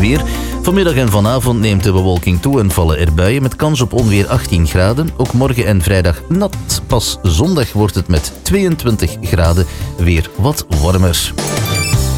weer. Vanmiddag en vanavond neemt de bewolking toe en vallen er buien met kans op ongeveer 18 graden. Ook morgen en vrijdag nat. Pas zondag wordt het met 22 graden weer wat warmer.